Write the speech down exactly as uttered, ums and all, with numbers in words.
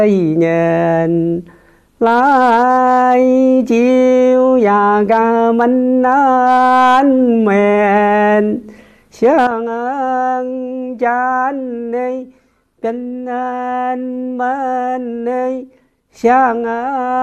nhìn lại chiều và cả mình anh mền sáng ơn cha anh đi tình anh bên đi sáng ơn